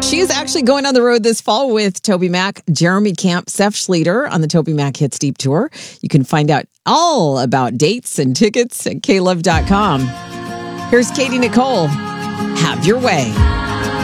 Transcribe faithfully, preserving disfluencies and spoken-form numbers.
She is actually going on the road this fall with Toby Mac, Jeremy Camp, Seth Schleter on the Toby Mac Hits Deep Tour. You can find out all about dates and tickets at k love dot com. Here's Katie Nicole. Have your way.